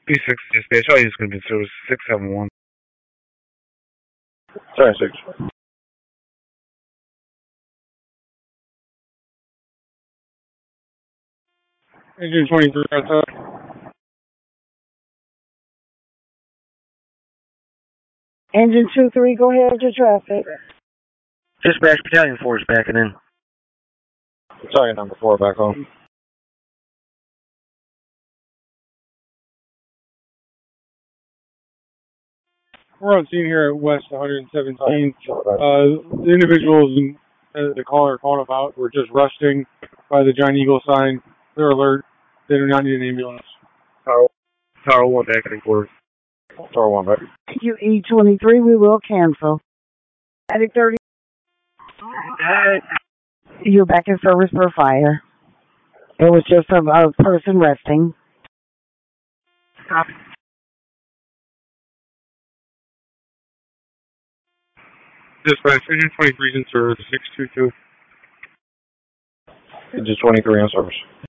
B6 dispatch, all units going to be service 671. Sorry, 6. Engine 23 outside. Engine 2-3, go ahead to traffic. Dispatch Battalion 4 is backing in. Sorry, number 4 back home. We're on scene here at West 117th. The individuals the caller called about were just resting by the Giant Eagle sign. They're alert. They do not need an ambulance. Tower 1 back in quarters. Tower 1 back. QE23, we will cancel. Attic 30. You're back in service for fire. It was just a person resting. Copy. Dispatch, Engine 23 is in service, 622. Engine 23 in service.